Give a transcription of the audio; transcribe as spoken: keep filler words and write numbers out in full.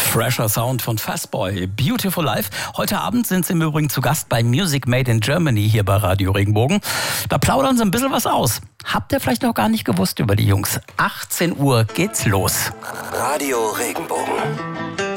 Fresher Sound von Fastboy, Beautiful Life. Heute Abend sind sie im Übrigen zu Gast bei Music Made in Germany hier bei Radio Regenbogen. Da plaudern sie ein bisschen was aus. Habt ihr vielleicht noch gar nicht gewusst über die Jungs? achtzehn Uhr geht's los. Radio Regenbogen.